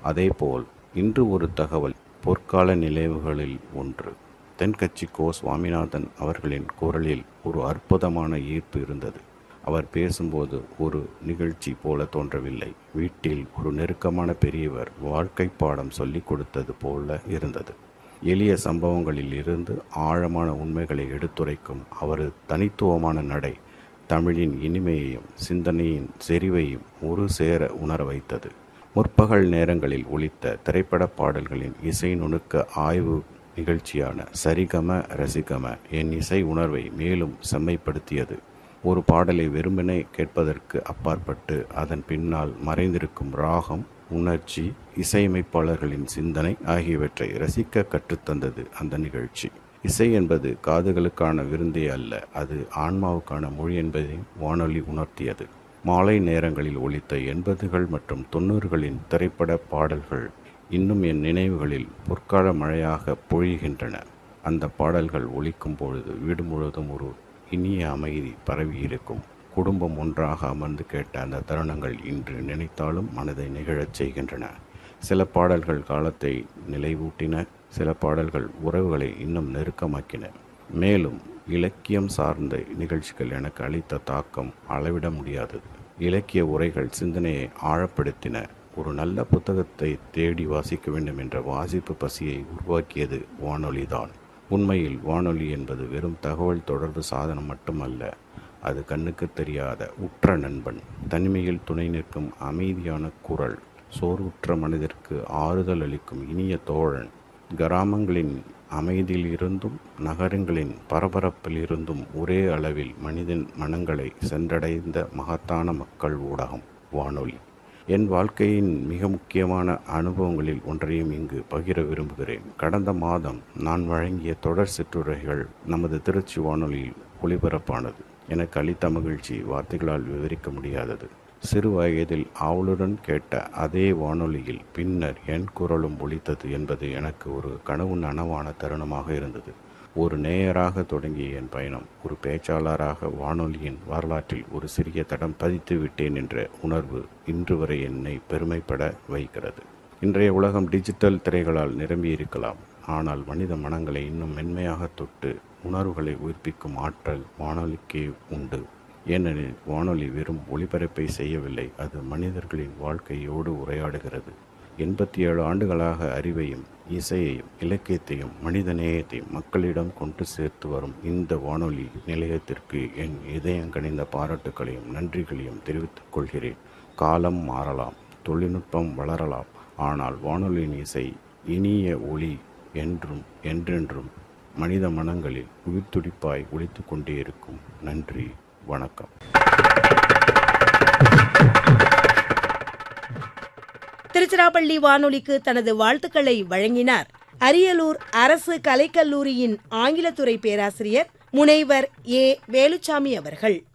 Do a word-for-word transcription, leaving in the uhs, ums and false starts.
அதேபோல் இன்று ஒரு தகவல் பொற்கால நினைவுகளில் ஒன்று. தென்கட்சி கோ சுவாமிநாதன் அவர்களின் குரலில் ஒரு அற்புதமான ஈர்ப்பு இருந்தது. அவர் பேசும்போது ஒரு நிகழ்ச்சி போல தோன்றவில்லை. வீட்டில் ஒரு நெருக்கமான பெரியவர் வாழ்க்கை பாடம் சொல்லிக் கொடுத்தது போல இருந்தது. எளிய சம்பவங்களில் இருந்து ஆழமான உண்மைகளை எடுத்துரைக்கும் அவரது தனித்துவமான நடை தமிழின் இனிமையையும் சிந்தனையின் செறிவையும் ஒரு சேர உணர வைத்தது. முற்பகல் நேரங்களில் ஒலித்த திரைப்பட பாடல்களின் இசை நுணுக்க ஆய்வு நிகழ்ச்சியான சரிகம ரசிகம என் இசை உணர்வை மேலும் செம்மைப்படுத்தியது. ஒரு பாடலை வெறுமனே கேட்பதற்கு அப்பாற்பட்டு அதன் பின்னால் மறைந்திருக்கும் ராகம், உணர்ச்சி, இசையமைப்பாளர்களின் சிந்தனை ஆகியவற்றை ரசிக்க கற்றுத்தந்தது அந்த நிகழ்ச்சி. இசை என்பது காதுகளுக்கான விருந்தே அல்ல, அது ஆன்மாவுக்கான மொழி என்பதை வானொலி உணர்த்தியது. மாலை நேரங்களில் ஒலித்த எண்பதுகள் மற்றும் தொண்ணூறுகளின் திரைப்பட பாடல்கள் இன்னும் என் நினைவுகளில் பொற்கால மழையாக பொழிகின்றன. அந்த பாடல்கள் ஒலிக்கும் பொழுது வீடு முழுவதும் ஒரு இனிய அமைதி பரவியிருக்கும். குடும்பம் ஒன்றாக அமர்ந்து கேட்ட அந்த தருணங்கள் இன்று நினைத்தாலும் மனதை நிகழச் செய்கின்றன. சில பாடல்கள் காலத்தை நிலைவூட்டின, சில பாடல்கள் உறவுகளை இன்னும் நெருக்கமாக்கின. மேலும் இலக்கியம் சார்ந்த நிகழ்ச்சிகள் எனக்கு அளித்த தாக்கம் அளவிட முடியாதது. இலக்கிய உரைகள் சிந்தனையை ஆழப்படுத்தின. ஒரு நல்ல புத்தகத்தை தேடி வாசிக்க வேண்டும் என்ற வாசிப்பு பசியை உருவாக்கியது வானொலிதான். உண்மையில் வானொலி என்பது வெறும் தகவல் தொடர்பு சாதனம் மட்டுமல்ல, அது கண்ணுக்கு தெரியாத உற்ற நண்பன், தனிமையில் துணை நிற்கும் அமைதியான குரல், சோர்வுற்ற மனிதருக்கு ஆறுதல் அளிக்கும் இனிய தோழன். கிராமங்களின் அமைதியில் இருந்தும் நகரங்களின் பரபரப்பில் இருந்தும் ஒரே அளவில் மனிதன் மனங்களை சென்றடைந்த மகத்தான மக்கள் ஊடகம் வானொலி. என் வாழ்க்கையின் மிக முக்கியமான அனுபவங்களில் ஒன்றையும் இங்கு பகிர விரும்புகிறேன். கடந்த மாதம் நான் வழங்கிய தொடர் சிற்றுரைகள் நமது திருச்சி வானொலியில் ஒளிபரப்பானது. எனக்கு அளித்த மகிழ்ச்சி வார்த்தைகளால் விவரிக்க முடியாதது. சிறு வயதில் ஆவலுடன் கேட்ட அதே வானொலியில் பின்னர் என் குரலும் ஒலித்தது என்பது எனக்கு ஒரு கனவு நனவான தருணமாக இருந்தது. ஒரு நேயராக தொடங்கிய என் பயணம் ஒரு பேச்சாளராக வானொலியின் வரலாற்றில் ஒரு சிறிய தடம் பதித்து விட்டேன் என்ற உணர்வு இன்று வரை என்னை பெருமைப்பட வைக்கிறது. இன்றைய உலகம் டிஜிட்டல் திரைகளால் நிரம்பியிருக்கலாம், ஆனால் மனித மனங்களை இன்னும் மென்மையாக தொட்டு உணர்வுகளை உயிர்ப்பிக்கும் ஆற்றல் வானொலிக்கே உண்டு. ஏனெனில் வானொலி வெறும் ஒளிபரப்பை செய்யவில்லை, அது மனிதர்களின் வாழ்க்கையோடு உரையாடுகிறது. எண்பத்தி ஏழு ஆண்டுகளாக அறிவையும் இசையையும் இலக்கியத்தையும் மனிதநேயத்தையும் மக்களிடம் கொண்டு சேர்த்து வரும் இந்த வானொலி நிலையத்திற்கு என் இதயங்கனிந்த பாராட்டுக்களையும் நன்றிகளையும் தெரிவித்துக் கொள்கிறேன். காலம் மாறலாம், தொழில்நுட்பம் வளரலாம், ஆனால் வானொலியின் இசை இனிய ஒளி என்றும் என்றென்றும் மனித மனங்களில் உயிர்த்துடிப்பாய் ஒலித்து கொண்டே இருக்கும். நன்றி, வணக்கம். திருச்சிராப்பள்ளி வானொலிக்கு தனது வாழ்த்துக்களை வழங்கினார் அரியலூர் அரசு கலைக்கல்லூரியின் ஆங்கிலத்துறை பேராசிரியர் முனைவர் ஏ வேலுச்சாமி அவர்கள்.